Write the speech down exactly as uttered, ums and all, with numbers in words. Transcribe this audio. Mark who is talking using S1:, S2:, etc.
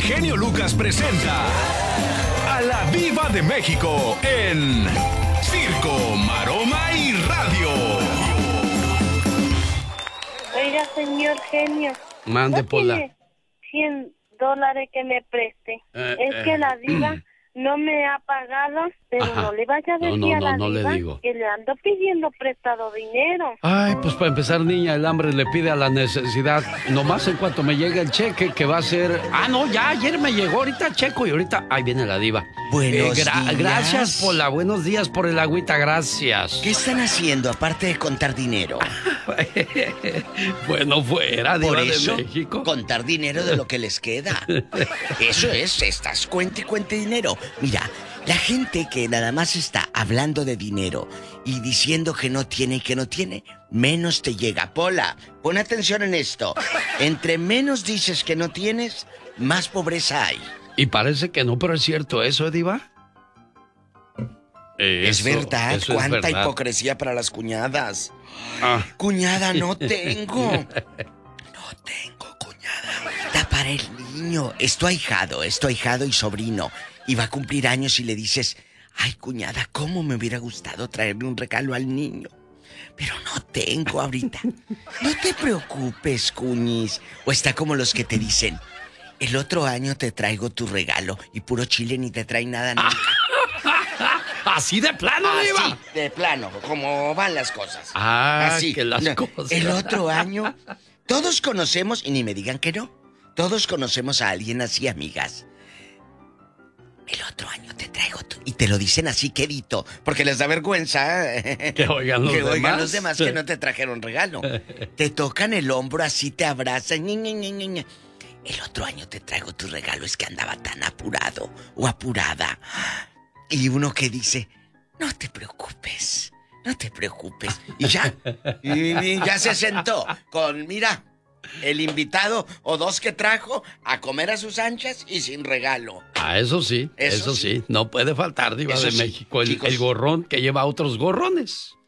S1: el genio Lucas presenta a la Diva de México en Circo, Maroma y Radio.
S2: Oiga, señor genio.
S3: Mande,
S2: ¿no
S3: Pola.
S2: tiene cien dólares que me preste?
S3: Eh,
S2: es
S3: eh.
S2: que la Diva no me ha pagado, pero
S3: Ajá.
S2: no le vaya a
S3: No,
S2: decir
S3: no,
S2: a la
S3: no, no le
S2: Diva
S3: digo.
S2: que le ando pidiendo prestado dinero.
S3: Ay, pues para empezar, niña, el hambre le pide a la necesidad. Nomás en cuanto me llegue el cheque, que va a ser... Ah, no, ya ayer me llegó, ahorita checo y ahorita... Ahí viene la Diva.
S4: Buenos
S3: Eh, gra-
S4: días.
S3: Gracias, Pola. Buenos días por el agüita, gracias.
S4: ¿Qué están haciendo aparte de contar dinero?
S3: Bueno, fuera, Diva
S4: Por eso,
S3: de México.
S4: contar dinero de lo que les queda. Eso es, estás cuente y cuente dinero. Mira, la gente que nada más está hablando de dinero y diciendo que no tiene y que no tiene, menos te llega. Pola, pon atención en esto. Entre menos dices que no tienes, más pobreza hay.
S3: Y parece que no, pero es cierto eso, ¿eh, Diva?
S4: Es
S3: Eso,
S4: verdad,
S3: eso es
S4: cuánta
S3: verdad.
S4: hipocresía para las cuñadas.
S3: Ah.
S4: Cuñada, no tengo. No tengo, cuñada. Da para el niño. Es tu ahijado, es tu ahijado y sobrino. Y va a cumplir años y le dices, ay, cuñada, ¿cómo me hubiera gustado traerle un regalo al niño? Pero no tengo ahorita. No te preocupes, cuñis. O está como los que te dicen, el otro año te traigo tu regalo y puro chile ni te trae nada nunca.
S3: ¿Así de plano, Diva?
S4: Así, de plano, como van las cosas.
S3: Ah,
S4: Así.
S3: que las
S4: No,
S3: cosas.
S4: El otro año, todos conocemos, y ni me digan que no, todos conocemos a alguien así, amigas. El otro año te traigo tú. Y te lo dicen así quedito, porque les da vergüenza.
S3: Que oigan los
S4: que
S3: demás.
S4: oigan los demás que no te trajeron regalo. Te tocan el hombro, así te abrazan. Ñe, Ñe, Ñe, Ñe, Ñe. El otro año te traigo tu regalo, es que andaba tan apurado o apurada. Y uno que dice, no te preocupes, no te preocupes. Y ya, y ya se sentó con, mira, el invitado o dos que trajo a comer a sus anchas y sin regalo.
S3: Ah, eso sí, eso,
S4: Eso
S3: sí.
S4: sí.
S3: No puede faltar, Diva
S4: Eso
S3: de
S4: sí,
S3: México, el,
S4: chicos.
S3: el gorrón que lleva a otros gorrones.